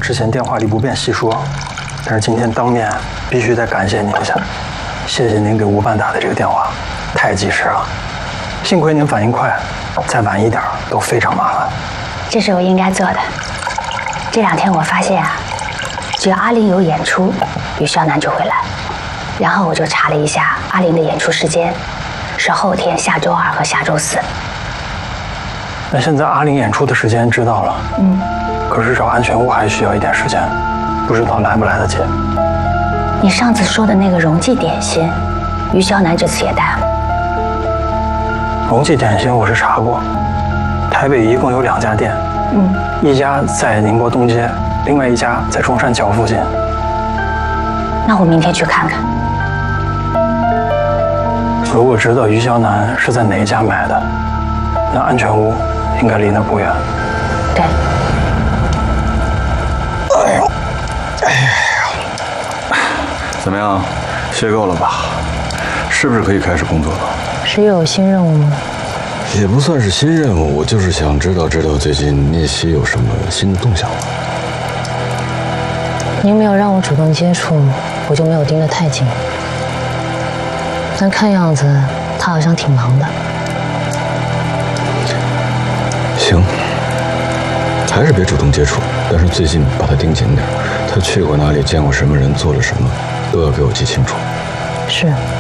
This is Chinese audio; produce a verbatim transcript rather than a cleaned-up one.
之前电话里不便细说，但是今天当面必须得感谢您一下，谢谢您给吴办打的这个电话，太及时了，幸亏您反应快，再晚一点都非常麻烦。 这是我应该做的。这两天我发现啊，只要阿林有演出，于肖楠就会来。然后我就查了一下阿林的演出时间，是后天下周二和下周四。 那现在阿林演出的时间知道了，嗯，可是找安全屋还需要一点时间，不知道来不来得及。 你上次说的那个荣记点心，于肖楠这次也带了。 荣记点心我是查过，台北一共有两家店，嗯，一家在宁波东街，另外一家在中山桥附近。 那我明天去看看。 如果知道于肖楠是在哪一家买的，那安全屋应该离那不远。 对。 哎呦，哎呀，怎么样，歇够了吧？是不是可以开始工作了？ 是又有新任务吗？ 也不算是新任务，我就是想知道知道最近聂曦有什么新的动向了。 您没有让我主动接触，我就没有盯得太紧。但看样子他好像挺忙的。 行，还是别主动接触，但是最近把他盯紧点。他去过哪里，见过什么人，做了什么，都要给我记清楚。 是。